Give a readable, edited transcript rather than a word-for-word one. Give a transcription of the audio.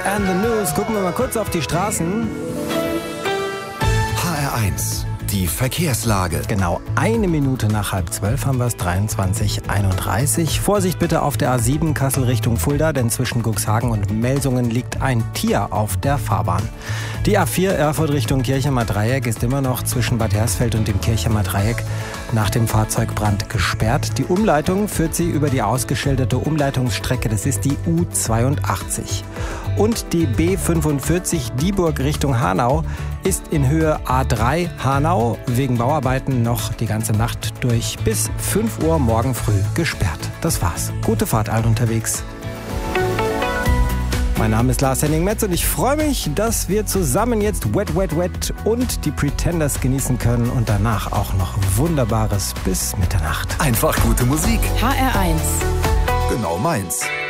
and the News. Gucken wir mal kurz auf die Straßen. HR1, die Verkehrslage. Genau 1 Minute nach 11:30 haben wir es, 23:31. Vorsicht bitte auf der A7 Kassel Richtung Fulda, denn zwischen Cuxhagen und Melsungen liegt ein Tier auf der Fahrbahn. Die A4 Erfurt Richtung Kirchheimer Dreieck ist immer noch zwischen Bad Hersfeld und dem Kirchheimer Dreieck nach dem Fahrzeugbrand gesperrt. Die Umleitung führt sie über die ausgeschilderte Umleitungsstrecke, das ist die U82. Und die B45 Dieburg Richtung Hanau ist in Höhe A3 Hanau wegen Bauarbeiten noch die ganze Nacht durch bis 5 Uhr morgen früh gesperrt. Das war's. Gute Fahrt allen unterwegs. Mein Name ist Lars Henning Metz und ich freue mich, dass wir zusammen jetzt Wet, Wet, Wet und die Pretenders genießen können und danach auch noch Wunderbares bis Mitternacht. Einfach gute Musik. HR1. Genau meins.